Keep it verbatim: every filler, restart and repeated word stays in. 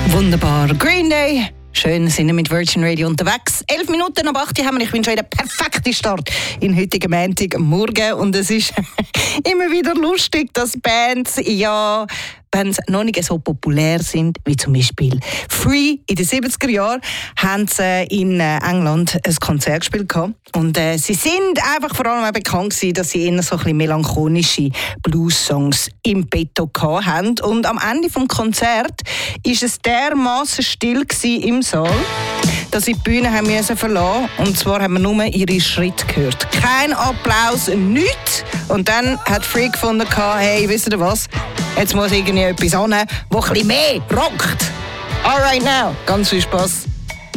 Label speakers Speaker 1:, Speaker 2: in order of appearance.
Speaker 1: Wunderbar. Green Day. Schön, sind wir mit Virgin Radio unterwegs. Elf Minuten ab acht haben wir. Ich wünsche euch einen perfekten Start in heutigen Montagmorgen. Und es ist immer wieder lustig, dass Bands, ja, Bands noch nicht so populär sind, wie zum Beispiel Free. In den siebziger Jahren haben sie in England ein Konzert gespielt. Und äh, sie sind einfach vor allem auch bekannt gewesen, dass sie eher so ein bisschen melancholische Blues-Songs im Petto hatten. Und am Ende des Konzerts war es dermassen still im Saal, dass sie die Bühne haben müssen verlassen. Und zwar haben wir nur ihre Schritte gehört. Kein Applaus, nichts. Und dann hat Free gefunden, hey, wisst ihr was? Jetzt muss irgendwie etwas an, das ein bisschen mehr rockt. All right now. Ganz viel Spass.